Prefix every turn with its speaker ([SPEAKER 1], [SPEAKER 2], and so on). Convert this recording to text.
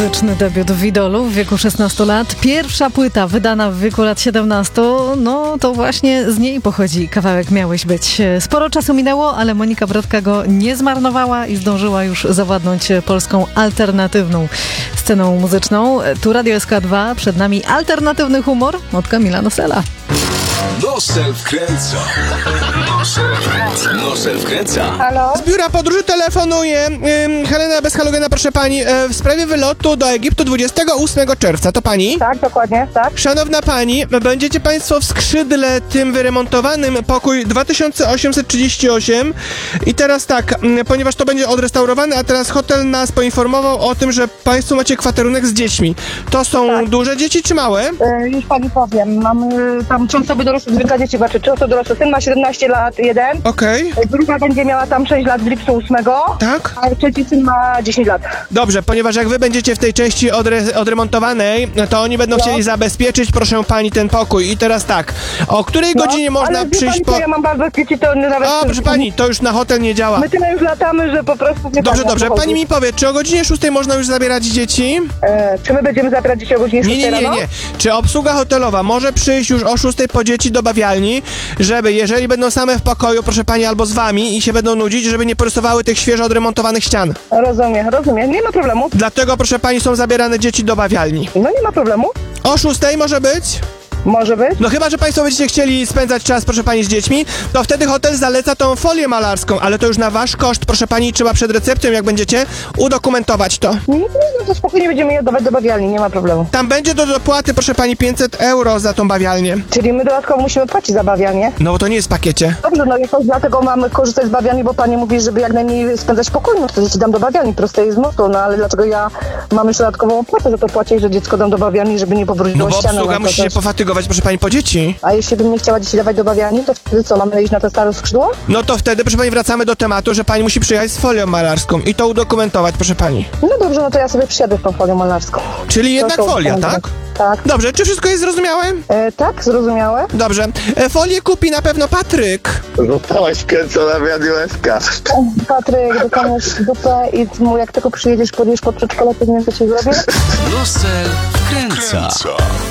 [SPEAKER 1] Muzyczny debiut w Idolu w wieku 16 lat. Pierwsza płyta wydana w wieku lat 17. No to właśnie z niej pochodzi kawałek Miałeś być. Sporo czasu minęło, ale Monika Brodka go nie zmarnowała i zdążyła już zawładnąć polską alternatywną sceną muzyczną. Tu Radio SK2, przed nami alternatywny humor od Kamila Nosela.
[SPEAKER 2] Nosel wkręca. Nosel wkręca.
[SPEAKER 3] Halo?
[SPEAKER 4] Z biura podróży telefonuje Helena bez halogena, proszę pani, w sprawie wylotu do Egiptu 28 czerwca. To pani?
[SPEAKER 3] Tak, dokładnie, tak.
[SPEAKER 4] Szanowna pani, będziecie państwo w skrzydle tym wyremontowanym, pokój 2838 i teraz tak, ponieważ to będzie odrestaurowany, a teraz hotel nas poinformował o tym, że państwo macie kwaterunek z dziećmi. To są duże dzieci czy małe?
[SPEAKER 3] Już pani powiem, mamy tam są sobie dorosłe, dwójka dzieci, znaczy to dorosły syn ma 17 lat, jeden.
[SPEAKER 4] Okej.
[SPEAKER 3] Druga będzie miała tam 6 lat w lipcu 8,
[SPEAKER 4] Tak?
[SPEAKER 3] a trzeci syn ma 10 lat.
[SPEAKER 4] Dobrze, ponieważ jak wy będziecie w tej części odremontowanej, to oni będą chcieli zabezpieczyć, proszę pani, ten pokój. I teraz tak, o której godzinie można
[SPEAKER 3] ale
[SPEAKER 4] przyjść
[SPEAKER 3] pani, ja mam bardzo dzieci, to nawet...
[SPEAKER 4] A, proszę pani, to już na hotel nie działa.
[SPEAKER 3] My tyle już latamy, że po prostu nie
[SPEAKER 4] Dobrze,
[SPEAKER 3] tak
[SPEAKER 4] dobrze.
[SPEAKER 3] pochodzi.
[SPEAKER 4] Pani mi powie, czy o godzinie 6 można już zabierać dzieci?
[SPEAKER 3] Czy my będziemy zabierać dzisiaj o godzinie 6
[SPEAKER 4] Nie.
[SPEAKER 3] rano?
[SPEAKER 4] Czy obsługa hotelowa może przyjść już o 6 po dzieci do bawialni, żeby, jeżeli będą same w pokoju, proszę pani, albo z wami i się będą nudzić, żeby nie porysowały tych świeżo odremontowanych ścian?
[SPEAKER 3] Rozumiem, nie ma problemu.
[SPEAKER 4] Dlatego, proszę pani, są zabierane dzieci do bawialni.
[SPEAKER 3] No nie ma problemu.
[SPEAKER 4] O 6 może być?
[SPEAKER 3] Może być.
[SPEAKER 4] No chyba, że państwo będziecie chcieli spędzać czas, proszę pani, z dziećmi, to wtedy hotel zaleca tą folię malarską, ale to już na wasz koszt, proszę pani, trzeba przed recepcją, jak będziecie, udokumentować to.
[SPEAKER 3] No to spokojnie będziemy je oddawać do bawialni, nie ma problemu.
[SPEAKER 4] Tam będzie do dopłaty, proszę pani, 500 euro za tą bawialnię.
[SPEAKER 3] Czyli my dodatkowo musimy płacić za bawialnię.
[SPEAKER 4] No bo to nie jest w pakiecie.
[SPEAKER 3] Dobrze, no jakoś dlatego mamy korzystać z bawialni, bo pani mówi, żeby jak najmniej spędzać pokój, no to dzieci dam do bawialni, proste jest mocno, no ale dlaczego ja mam jeszcze dodatkową opłatę za to płacić, że dziecko dam do bawialni, żeby nie powróciło
[SPEAKER 4] No bo
[SPEAKER 3] ścianą.
[SPEAKER 4] obsługa musi się pofatygować, proszę pani, po dzieci.
[SPEAKER 3] A jeśli bym nie chciała dzieci dawać do bawialni, to wtedy co, mamy iść na to stare skrzydło?
[SPEAKER 4] No to wtedy, proszę pani, wracamy do tematu, że pani musi przyjechać z folią malarską i to udokumentować, proszę pani.
[SPEAKER 3] No dobrze, no to ja sobie przyjadę z tą folią malarską.
[SPEAKER 4] Czyli jednak
[SPEAKER 3] Proszę
[SPEAKER 4] folia,
[SPEAKER 3] udokumentować.
[SPEAKER 4] tak?
[SPEAKER 3] Tak.
[SPEAKER 4] Dobrze, czy wszystko jest zrozumiałe?
[SPEAKER 3] Tak, zrozumiałe.
[SPEAKER 4] Dobrze. Folię kupi na pewno Patryk.
[SPEAKER 5] Zostałaś wkręcona w Radio SK.
[SPEAKER 3] Patryk, dostaniesz dupę i mu jak tylko przyjedziesz, podjedziesz pod przedszkole, to nie wiem, co ci zrobię.
[SPEAKER 2] Nosel wkręca.